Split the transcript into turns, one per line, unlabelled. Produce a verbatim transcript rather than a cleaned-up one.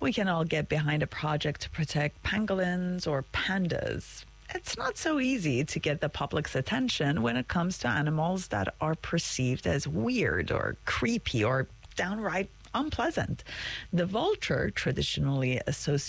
We can all get behind a project to protect pangolins or pandas. It's not so easy to get the public's attention when it comes to animals that are perceived as weird or creepy or downright unpleasant. The vulture, traditionally associated